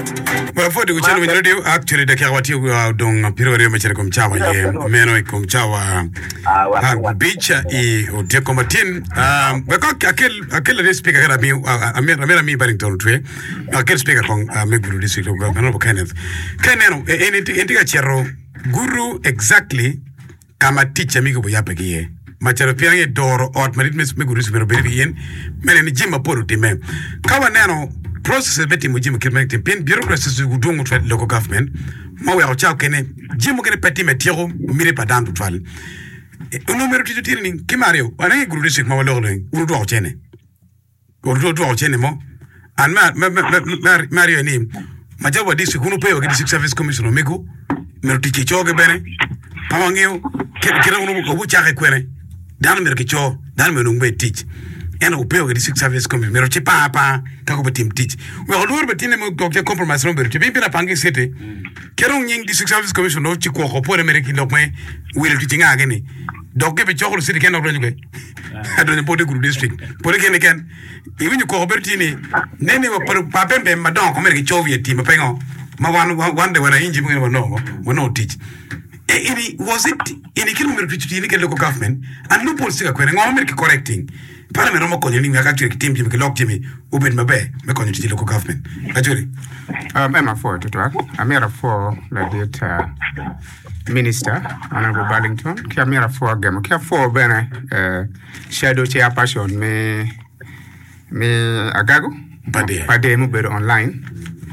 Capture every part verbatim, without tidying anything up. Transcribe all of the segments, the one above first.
Well, for the channel radio, actually, the Kawati dong Pirorio Machakom Chawa, Meno Comchawa, Beach, E. Decomatin, um, because I kill a killer speaker, I mean, I mean, me Barrington Tree, I can speak on Meguru district of Governor Kenneth. Kenano, anything Guru exactly, Kama teach a Migo Yapaki. Macharopiang door or Maritmis Megurus Verbian, Melanie Jim Aporo Time. Kawanano. Process beti mo jim kirmekte pen bureaucracies who do not local government mo we ochao kene jim mo kene peti metiro mire pa dandu twal e numero ti tiri ni kimario ana guru district mo lo len uru do ochene uru do ochene mo an ma mario ni majawa district kuno pe o district service commission o mego mero ti choge bene pawangeo kira uno ko bucha ke kwene dan mero ki cho dan mero ngbe teach and upeo the six service commission mero chipa pa kako betim teach we olor betine mo kokya compromise no berti bibi na pangi city kero nying the six service commission no chiko ko pore mereki lokme will tutinga ageni dokke be chokol city ken obrenyo ke adone pode group district pode ken ken even ko bertini nene wa pa pembe madon ko mereki chovie team pengo ma wan wan de wana inji mo no mo no teach it was it in the kilometer to the local government and no policy ka kwere ngom mereki correcting para me romo konyo ni mi actually team team ke lock team ubed mabe me konyo ti local government actually um I'm for to talk I'm here for the uh, minister honorable Barrington I'm here for game ke for bene uh, shadow chairperson me me agago pade pade mo be online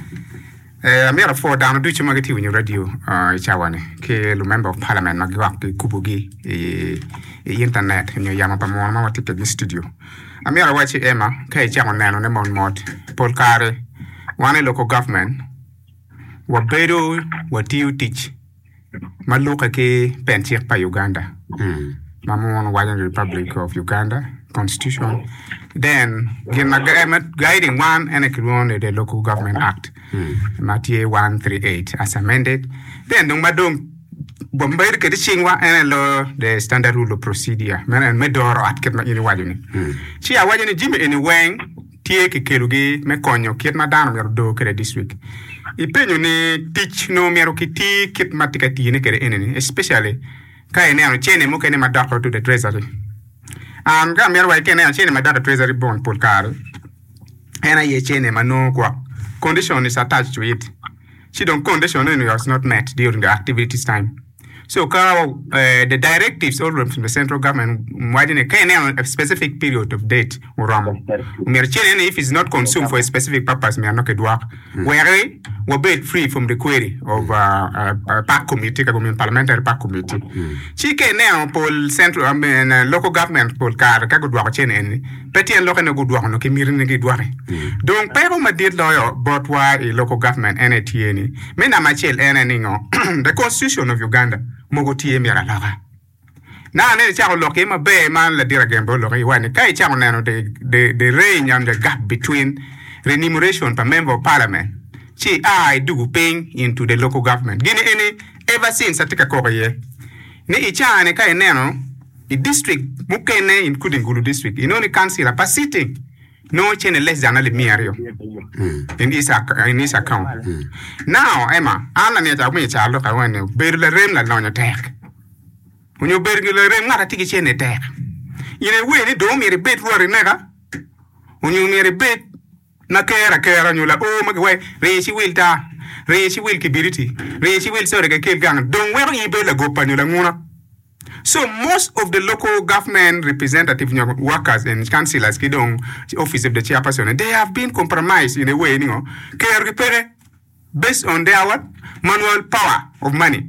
eh I'm here for down do chima gati winyo radio uh chawane ke lu member of parliament magiwa ke kubugi e internet nyo yama pa mo ma wati ke studio amira wachi ema kai chama nano ne mon mod polkare wane local government wa bedo wati you teach maluka ke pentir pa Uganda mm mamon wajan Republic of Uganda constitution then gin agreement guiding one and a the local government act mm. Matthew one thirty-eight as amended then dong madong Bombay ke chingwa and law the standard rule of procedure man and medoro at ket ma ini wajuni chi a wajuni jimi ini weng tie ke kelugi me konyo ket madano mer do kre district ipenyo ni teach no mero kiti ket matika ti ne kere eneni especially kai ne ano chene mo kene madako to the treasury am ga mer wa kene chene madako treasury bond polkar ena ye chene mano kwa condition is attached to it she don't condition was not met during the activities time. So uh, the directives all from the central government widen a specific period of date or if it's not consumed for a specific purpose, may not work. Where we be free from the query of uh, uh, park committee, government parliamentary park committee. She can now pull central I mean uh, local government pull car kago dwa chen en peti en local no good work no kimiri ngi dware. Donc pero ma dit lawyer but why a local government N A T N me na machel en ningo the constitution of Uganda mogo tie mera laga na ne cha lo ke ma be man la dira gembo lo ke wani kai cha no the the the range and the gap between remuneration per member of parliament chi I do paying into the local government gini any ever since atika ko ye ne icha ne kai ne no the district mukene including Gulu district you know the council pa sitting no chene less than a miario mm. in this in this account mm. Now Emma ana ne ta me cha lo ka wane berle rem la no tek unyo berle rem ngara tiki chene tek ine we ni do mi rebet ro nega unyo mi rebet na kera kera nyula o ma we re si wilta re si wil kibiriti re si wil sore ke ke gang don we ri be la go panyola nguna. So most of the local government representative workers and councillors kidong office of the chairperson, they have been compromised in a way, you know, can repair based on their what? Manual power of money.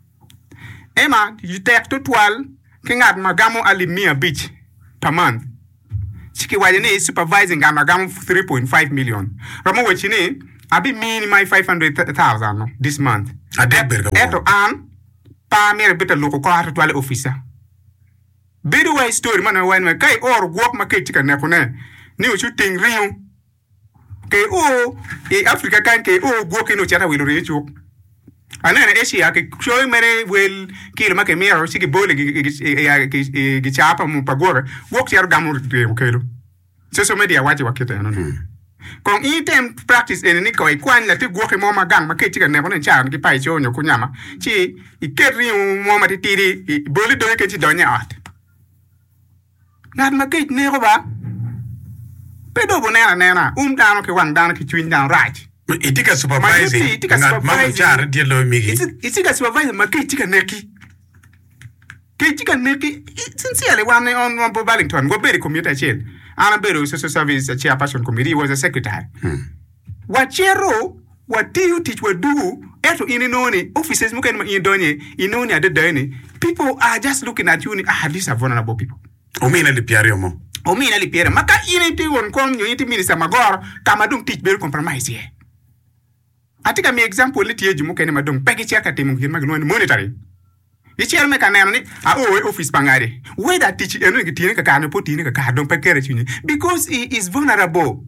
Emma, you take to twelve, king at Magamo Alimia Beach per month. Chiki Wajane is supervising Gamagam three point five million. Ramo Wachine, I be minimum five hundred thousand this month. A dead burger. Eto an pa mere beta local car to officer. Bidu way story man when me kai or walk ma kai tika ne kone. Ni o shooting real. Ke o e Africa kan ke o go ke no chata will reach you. Anana Asia ke show mere will kill ma ke mere siki bole gi gi chapa mu pagore. Walk yar gamu de okelo. So so media waji wakita no. Kong item practice en ni ko ikwan la ti go ke mo magang ma ke ti ne bonen cha ki pai cho nyo kunyama chi ikeri mo ma ti ti boli do ke ti donya at ngat ma ke ne ko ba pedo bonena nena um dano ke wan dano ke twin down right itika supervising itika supervising char di lo migi itika supervising ma ke ti ka neki ke ti ka neki sincerely one on on Burlington go be commuter chain Ana Bero Social Service Chairperson Committee was a secretary. Hmm. What chero, what do you teach what do? Eto inoni offices muken in donye inoni ade dani. People are just looking at you. Ah, these are vulnerable people. Omina li piare mo. Omina li piare. Maka initi won kom unity minister magor kamadung teach bel compromise here. Atika mi example liti eju muken madung pegi chaka timu kin magnoni monetary. Ichel me kanano ni a o office pangare where that teach enu ki tini ka kana po tini ka ka don pekere chini because he is vulnerable.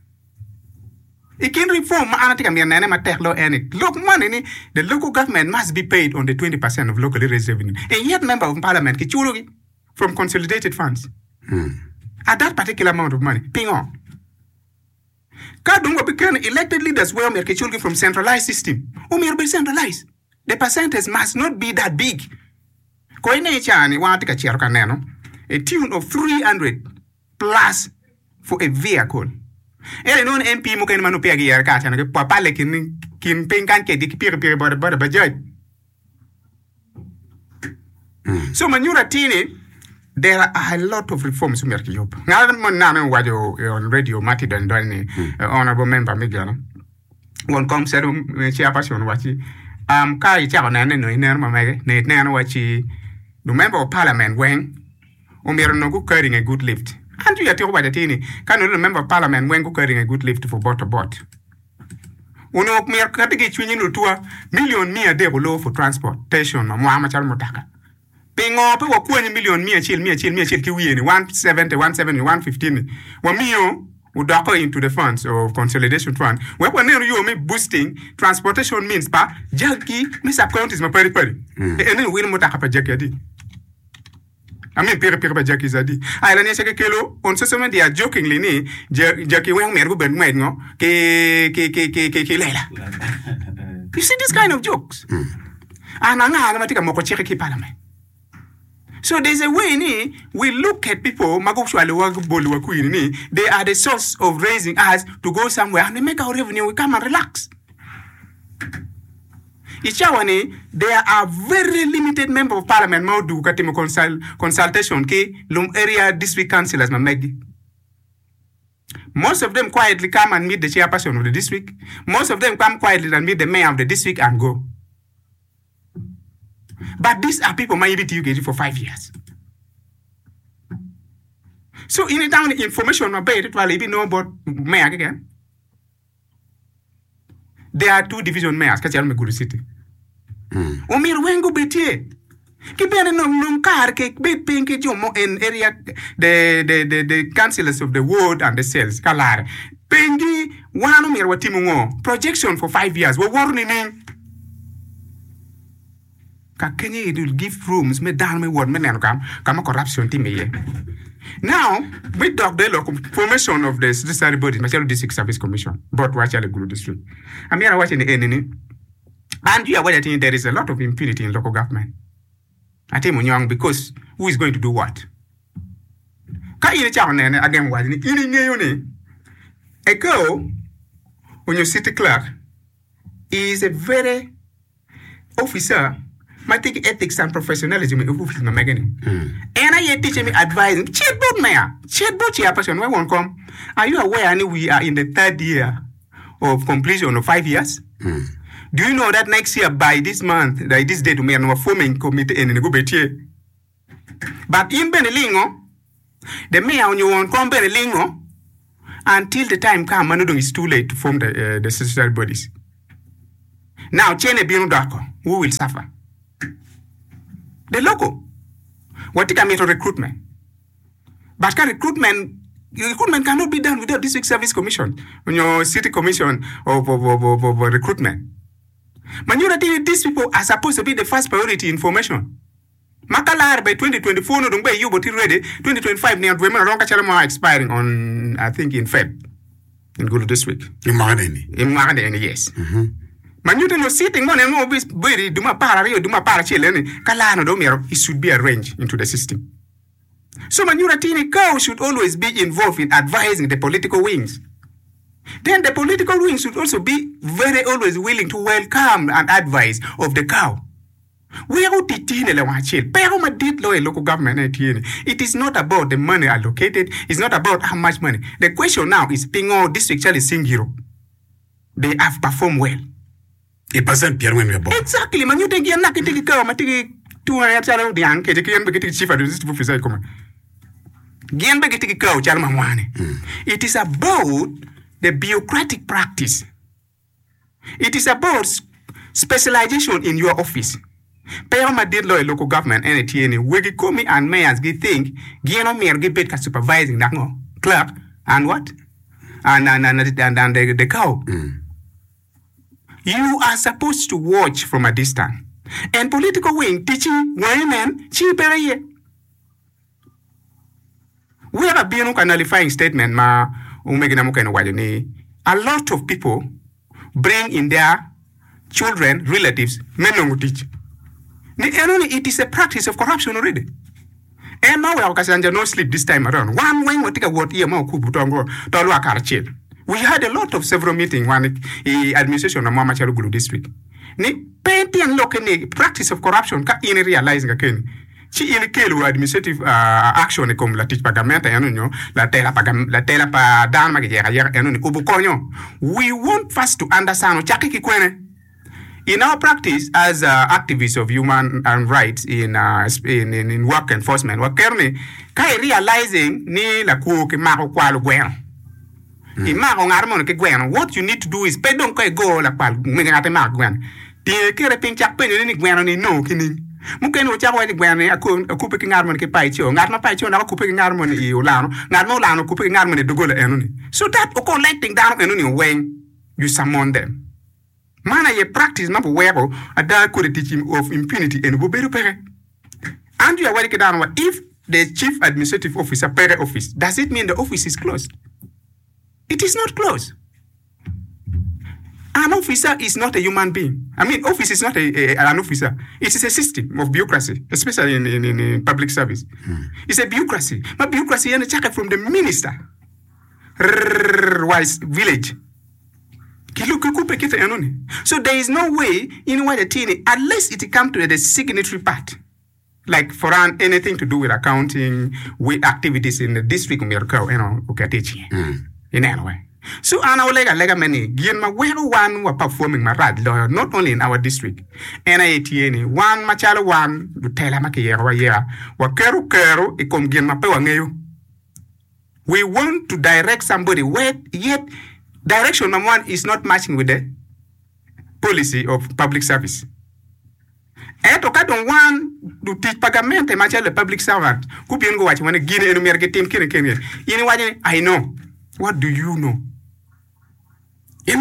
He can reform ma anatika mi nene ma teklo eni look money ni the local government must be paid on the twenty percent of locally raised revenue and yet member of parliament ki chulogi from consolidated funds hmm. at that particular amount of money ping on ka dungo became elected leaders where me ki chulogi from centralized system o me be centralized. The percentage must not be that big. Koine chani watika chiaro kaneno a tune of three hundred plus for a vehicle. Ele non M P mo ken manu pegi yer ka chana ke papale kin kin penkan ke dik pire pire bor bor bajaj. So manura tini there are a lot of reforms mer ki yob. Ngala mon nana wajo on radio Mati don don honorable member Miguel. One come serum chairperson wachi Um, kai chako na neno iner mamege ne neno wachi the member of parliament when umero no go carrying a good lift and you are talking about the tini can you remember parliament when go carrying a good lift for bot to bot uno mer katiki chwinyi lutua million mia de below for transportation ma mwama chal motaka pingo pe wo kwani million mia chil mia chil mia chil ki wieni one seventy one seventy one fifteen wa mio udako into the funds of consolidation fund. When when you me boosting transportation means pa jaki me subcount is my peri peri. And then we mo taka pa jaki adi. I mean peri peri pa jaki zadi. I la nyese ke kelo on social media jokingly ni jaki when me ruben me no ke ke ke ke ke ke lela. You see this kind of jokes. And anga anga matika moko cheke ki parliament. So there's a way ni we look at people magoshwale wagubolu wakuini ni they are the source of raising us to go somewhere and we make our revenue we come and relax. Ichawani there are very limited member of parliament maudu katimo consult consultation ke lum area district councillors mamegi. Most of them quietly come and meet the chairperson of the district. Most of them come quietly and meet the mayor of the district and go. But these are people might be U K for five years. So in a town information about it, while you know about mayor again. There are two division mayors, because I'm a good city. Omir wengo betie. Kibene no no car ke be pinky jomo in area the the the the councillors of the ward and the cells kalar. Pengi one omir watimungo projection for five years. We warning in. Kenya it will give rooms me down me word me nano kam kam corruption team me. Now we talk the local formation of the judiciary body, Machelo District Service Commission, but watch the Gulu district. I'm here watching the enemy, and you are aware that there is a lot of impunity in local government. I tell you because who is going to do what? Ka ine cha on again what in ine a girl when your city clerk is a very officer. My take ethics and professionalism in office my magani. And I teach me advising. Chatbot mayor, chatbot chairperson. Where won't come? Are you aware? And we are in the third year of completion of five years. Mm. Do you know that next year by this month, by this date, we are forming committee in the Gubetier. But in Benelingo, the mayor on you won't come Benelingo until the time come. Manudung is too late to form the uh, the social bodies. Now, Chene Binudako, who will suffer? The local. What it means to recruitment. But can recruitment recruitment cannot be done without district service commission, on your city commission of, of, of, of, of recruitment. Manura, these people are supposed to be the first priority information. Makalar by twenty twenty-four, no way you but ready. twenty twenty-five near women around Kachalama expiring on I think in Feb. in Gulu district. In Magadeni. In Magadeni, yes. Mm-hmm. Man, you know, sitting one and always very do my para, do my para children, Kalano Domiro, it should be arranged into the system. So Manuratini cow should always be involved in advising the political wings. Then the political wings should also be very always willing to welcome and advise of the cow. We are local government. It is not about the money allocated. It's not about how much money. The question now is Pingo district Charlie Singiro. They have performed well. Exactly. Man, you think you're not getting a cow, I think two hundred channel the anke, the Kian Begeti chief of the district officer. Gian Begeti cow, Chalmamwane. It is about the bureaucratic practice. It is about specialization in your office. Payoma did law local government and T N we come and mayors get think Giano Mayor get better supervising that no clerk and what? And and and, and, and the, the cow. Mm. You are supposed to watch from a distance. And political wing teaching women cheaper here. We have a been qualifying statement ma a lot of people bring in their children, relatives, men don't teach. It is a practice of corruption already. And now we have no sleep this time around. One wing will take a word here, we had a lot of several meetings one the administration of Mama Charugulu district. Ni painting and looking practice of corruption in realizing again. Chi in kelu administrative uh, action comme la teach pagamento eno nyo la tela pagam la tela pa dan magijera yer eno ni ubukonyo. We want first to understand chaki kikwene. In our practice as uh, activists of human and rights in, uh, in, in in work enforcement, wakerne kai realizing ni la ku ke mako kwalo gweno. I mako ngarmo ke gweno. What you need to do is pay don't go la kwal ngate mako gweno. Ti kere pinchak pe ni gweno ni no kini. Mungkin ucap wajib gwen aku aku pergi ngarmon ke paicho ngarma paicho na aku pergi ngarmon I ulano ngarmo ulano aku pergi ngarmon dugole enuni so that oko lighting down enuni when you summon them mana ye practice mapo webo ada ko teaching of impunity and boberu pere and you are working down if the chief administrative officer pere office does it mean the office is closed? It is not closed. An officer is not a human being. I mean, office is not a, a, an officer. It is a system of bureaucracy, especially in, in, in public service. Hmm. It's a bureaucracy. But bureaucracy is check from the minister. Wise village. So there is no way in what the unless it comes to the signatory part. Like for an, anything to do with accounting, with activities in the district of Mirko, you know, okay, teaching. Hmm. In any way. So ana olega lega many gien ma wero one were performing my rad lawyer not only in our district. N I A T N one machalo one to tell a makia wa ya wa keru keru e kom gien ma pe wangeyo. We want to direct somebody where yet direction number one is not matching with the policy of public service. And to cut on one to teach pagamente machalo public servant could be go watch when a guinea and mere get team kin kin. You know what I know. What do you know? When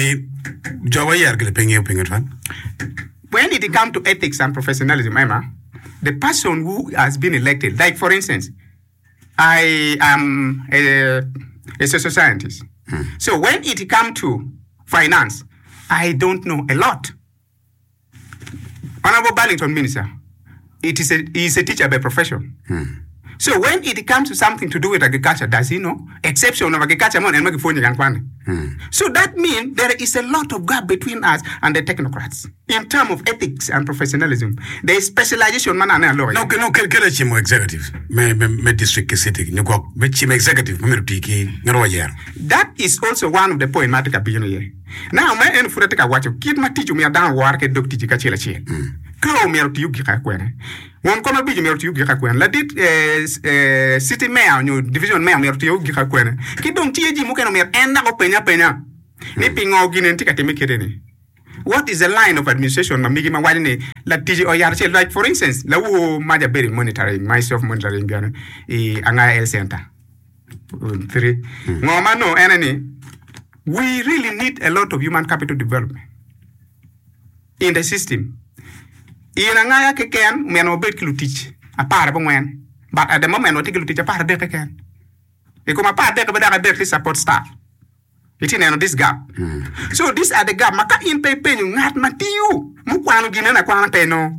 it comes to ethics and professionalism, Emma, the person who has been elected, like for instance, I am a, a social scientist. Hmm. So when it comes to finance, I don't know a lot. Honorable Burlington Minister, it is a, he is a teacher by profession. Hmm. So when it comes to something to do with agriculture, does he know? Exception of agriculture, hmm. So that means there is a lot of gap between us and the technocrats in terms of ethics and professionalism. There is specialization. Man, no, no, no, no, no, executive, me, me, me district city, no, go, me, executive, me, tiki, no, year. That is also one of the point. Matika billionaire. Now, my end for the watch you kid my teacher me a down work at Doctor Chikachela chair. Go me out to you, Kikakwene. One come a big mayor to you, Gikakwen. Let it city mayor, new division mayor to you, Gikakwen. Kid don't teach you, Mukano, and now pena pena. Nipping or guinea ticket to make it any. What is the line of administration? Making my wine, like T G or Yarche, like for instance, La Wu Maja Berry monitoring, myself monitoring, an I L center. Three. No, man, no, enemy. We really need a lot of human capital development in the system. In a ngaya keken, men obey to teach a part of when, but at the moment, we take to teach a part of the can. They come a part of the support staff. It in this gap. Mm. So these are the gap. Maka in pay pen you not matiu. Mukwano ginana kwana peno.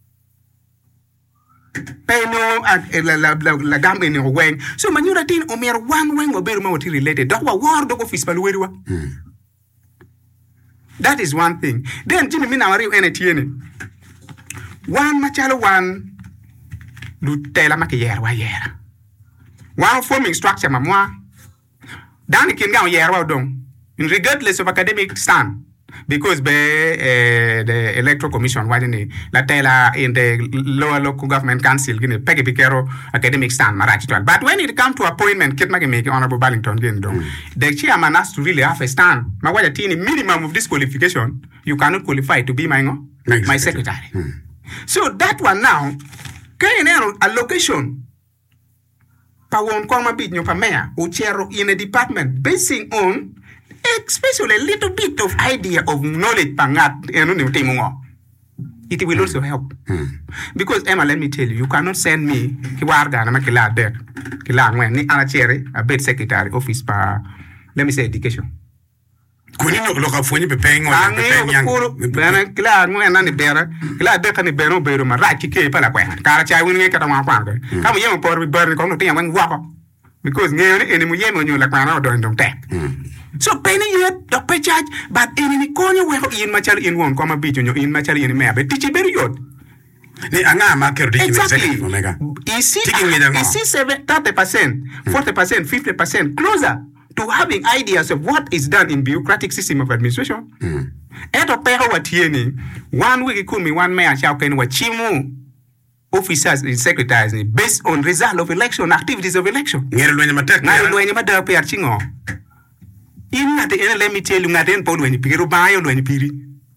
Peno at la la la la gam in your wing. So manura tin omer one wing or berma what related. Dokwa war doko fispaluwa. That is one thing. Then Jimmy mina wari enetiene. One machalo one do tell make yer wa yer. One forming structure mamwa. Dan kin ga yer wa dong. Regardless of academic stand. Because be uh, the electoral commission why la tela in the lower local government council gini pegi pikero academic stand marachitual. But when it comes to appointment kit make make honorable Ballington gini dong. Mm. The chairman has to really have a stand. Ma waja tini minimum of this qualification you cannot qualify to be my no, exactly. my secretary. Mm. So that one now kaya allocation pawon koma bit nyo pa mayor uchero in a department basing on especially a little bit of idea of knowledge pangat it will also help. Hmm. Because Emma, let me tell you, you cannot send me kiwarga na makila dek kila ngwen ni anachere a bed secretary office pa let me say education. Kuni no loka foni be paying on be paying yang. Bana kila ngwen na ni bera kila dek ni bero bero ma right ke pa la kwa. Kara cha wini ka tama kwa. Kamu yemo por bi ber ko no tiya wan wako. Because ngey ni mu yemo nyu la kwa na do ndong tek. So penny yet the pay charge, but in corner where in machal in one comma beat in machal in me, but teach a very good. Exactly. You see, you see seven, thirty percent, forty percent, fifty percent closer to having ideas of what is done in bureaucratic system of administration. And to pay what here, one week it could be one mayor shall can what chimu officers and secretaries based on result of election, activities of election. In that let me tell you that in Paul when you pay buy when you pay.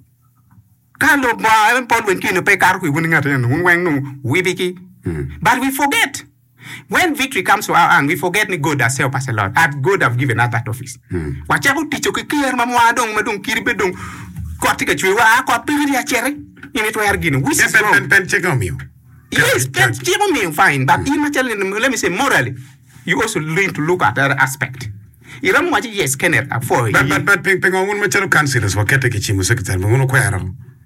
Carlo buy Paul when you pay car we winning at no we biki. But we forget. When victory comes to our hand, we forget the God has helped us a lot. That God have given us that office. Watch out teach okay clear mamuadong madong kiribedong kotika chwa ko piri cherry in it where gin. Which is pen pen check on you. Yes, pen check on me fine. But in let me say morally, you also learn to look at that aspect. Iram waji yes kener for but but but ping ping on machalo councillors wakete kichimu secretary ngono kwera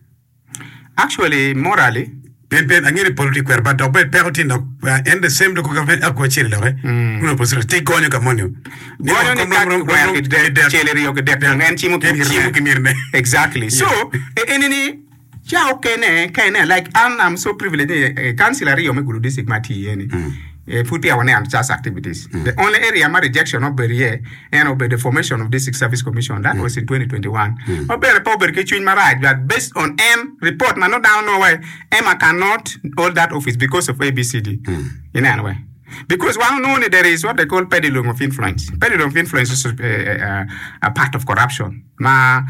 actually morally ben ben angere politique but do bet peroti no and the same do ko government akwa chiri lewe kuno posira te gonyo ka monyo gonyo ni ka where the chiri yo ke de ngen chimu kimirne exactly so enini ja okene kene like I'm I'm so privileged councillor yo me gulu district mati yeni Uh, put here on and just activities. Mm. The only area my rejection of barrier and of the formation of District Service Commission that mm. was in twenty twenty-one. Mm. But right, but based on M report, man, not down no way. Emma cannot hold that office because of A B C D. Mm. In any way. Because one only there is what they call peddling of influence. Peddling of influence is uh, uh, a part of corruption. Ma,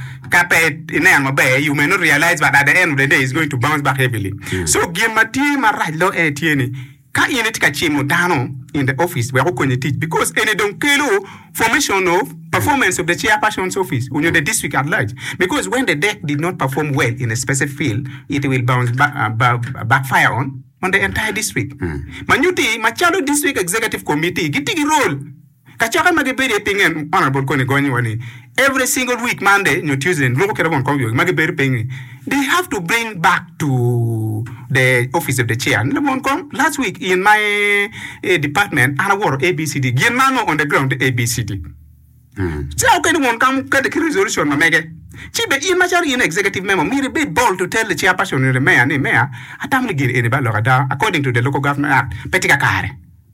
you may not realize, but at the end of the day, it's going to bounce back heavily. Mm. So, give my team a right law and Ka unit ka chimo dano in the office where we teach because any don't kill formation of performance of the chairperson's office when you're the district at large because when the deck did not perform well in a specific field it will bounce back uh, back, backfire on on the entire district. Mm. Manuti Machado District Executive Committee getting role. Kachaka magibere pingen honorable kone goni wani every single week Monday no Tuesday local kerabon come magibere pingen they have to bring back to the office of the chair. Last week in my uh, department and I wore A B C D gen mano on the ground A B C D. So how can one come get the resolution mega Chibe in machar in executive memo me a bit bold to tell the chairperson the mayor and mayor atamli gir in the according to the local government act petika kare.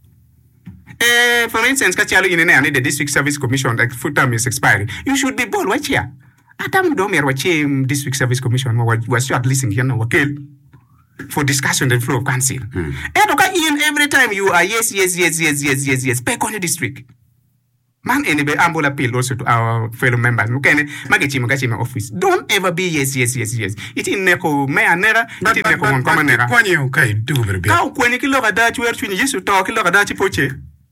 Uh, for instance, Kachalo in any the district service commission like full term is expiring. You should be bold. Watch here. Atam do me watch district service commission was short listening here no for discussion the flow of council. And in every time you are yes, yes, yes, yes, yes, yes, yes, pay on your district. Man, anyway, I'm will appeal also to our fellow members. Okay, Magachi Magachima office. Don't ever be yes, yes, yes, yes. It in Neko, may I never, but it Neko one common error. When you okay, do very How when you look at that, you are twin, you should talk, look at that, poche.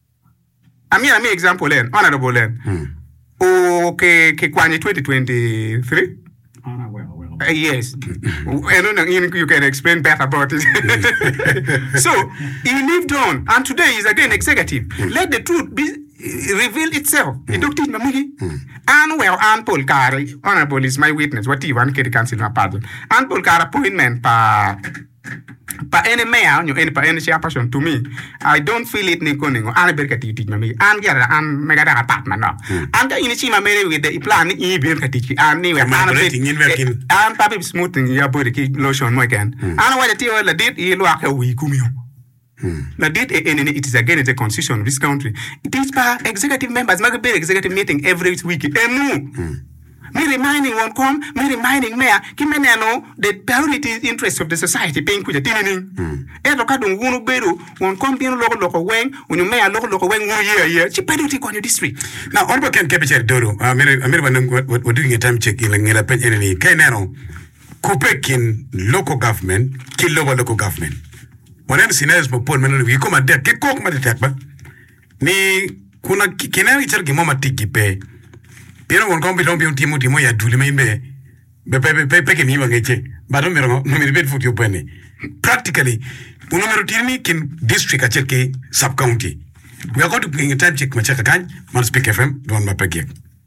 I mean, I mean, example, then, honorable, then. Okay, Kwani twenty twenty-three? Ah, well, well. Uh, yes. I don't know, you can explain better about it. So, he lived on, and today is again executive. Let the truth be reveal itself. It don't teach me. And well, Ann Polkari, honorable is my witness. What you want to cancel my pardon. Ann Polkari appointment pa pa any mayor, you any pa any chairperson to me. I don't feel it ni koning. Ann berka teach me. Ann get Ann mega da apartment now. Ann ka inichi ma mere with the plan e berka teach. Ann ni we Ann Ann papi smoothing your body ki lotion mo again. Ann wa the tea la did e lo aka we kumio. Now, did it is again the constitution of this country. It is by executive members. Make a executive meeting every week. And me reminding one come, me reminding mayor, give me know the priority interest of the society. Paying with the tinning. Eh, look at the one beru, one come being local local wing, when you may a local local wing one year, year. She priority on your district. Now, Honorable Ken Kepicher Dodo, I mean, we're doing a time check in the pen enemy. Kenano, Kupekin local government, kill over local government. Wanene sinaweza mponi meno wiko madea kiko kuma detekba ni kuna kinani char ki mama tiki pe pero won kombi lombi un timo timo ya duli membe be pe pe pe ke mi wangeche bado mero no mi bet futi opene practically uno mero tini kin district acheke sub county we are going to bring a time check machaka kan man speak F M don ma pege.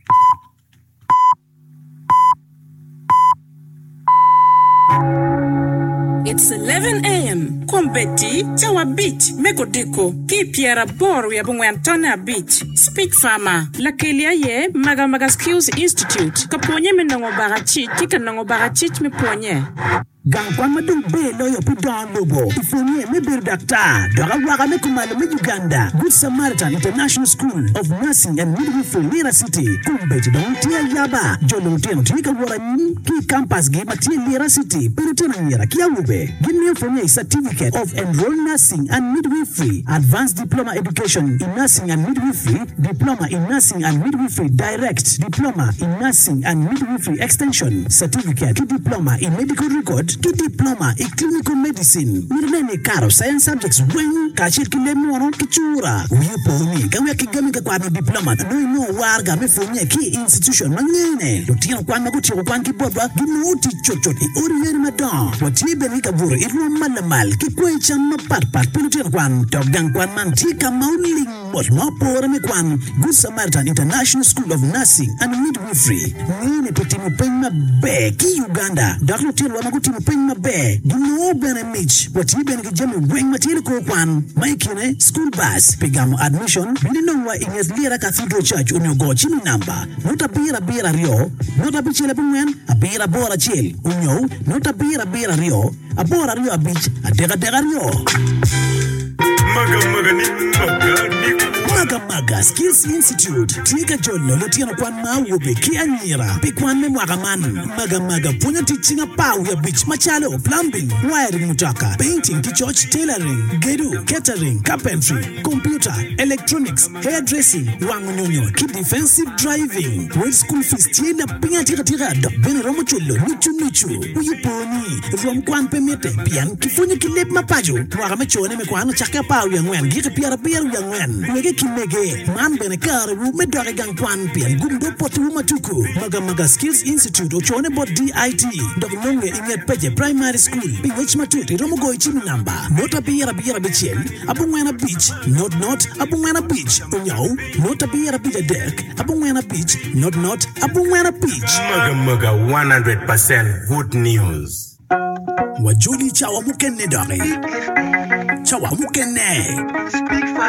It's eleven a m Kombeti, Chawa Beach, Mekodiko, Kipiera Bor, we are Bungwantana Beach, Speak Farmer, Lakelia Ye, Maga Maga Skills Institute, Kaponye Menongo Barachi, Tikanongo Barachich me Ponye. Gangwa madung be loyo pudan lobo. Ifonye me bir doctor. Dora waga me kumale me Uganda. Good Samaritan International School of Nursing and Midwifery Lira City. Kumbeti don tia yaba. Jolo teno tika wora ni ki campus ge matia Lira City. Pero tena yera kia ube. Give me for me certificate of enrolled nursing and midwifery, advanced diploma education in nursing and midwifery, diploma in nursing and midwifery direct, diploma in nursing and midwifery extension, certificate, diploma in medical record, ki diploma in clinical medicine. Nirene karo science subjects when kashir kilemu wano kichura. Uye poni kawe kigami ka kwano diploma no ino warga me fonye ki institution mangene. Lutia kwa maguti kwa kwa kibodwa ginuti chochot i oriyeri madan. Wati beni kaburu iru malamal ki kwe chama pat pat pilutia kwa dogdan kwa mantika mauling mot mapora me kwa Good Samaritan International School of Nursing and Midwifery. Nini petimu penma be ki Uganda. Daklo tilo maguti penma be. Gino bene mich. Wati beni kijami weng matili kwa kwan. Maikine school bus. Pigamu admission. Nino wa Ignes Lira Cathedral Church unyogo chini namba. Nota bira bira rio. Nota bichile pungwen. Abira bora chil. Unyo. Nota bira bira rio. Abora rio abich. Adega dega rio. Maga maga ni maga ni Maga Maga Skills Institute. Tika jolo lotiano kwan mawube ki anyira. Pikwan me mwaga man. Maga Maga punya teaching a power ya beach machalo, plumbing, wiring mutaka, painting ki church, tailoring, gedu, catering, carpentry, computer, electronics, hairdressing, wangunyonyo, ki defensive driving. World school fees tiena pinga tira tira dok bene romo chulo, nichu nichu. Uyiponi, rom kwan pemete, pian kifunye kilip mapajo. Mwaga mechone me kwan chaka power ya ngwen, gika piara piara ya ngwen. Wege kimege, man bene kare wu me dore gang kwan pian, gumdo poti wu matuku. Maga Maga Skills Institute, ochone bot D I T, dok nonge inget peje primary school, pingwech matuti, romo go ichimi namba. Nota biara biara bichel, abungwena beach, not not, abungwena beach, unyaw, nota biara biara dek, abungwena beach, not not, abungwena beach. Maga Maga one hundred percent good news. Wajuli chawa mukene dore. Chawa mukene.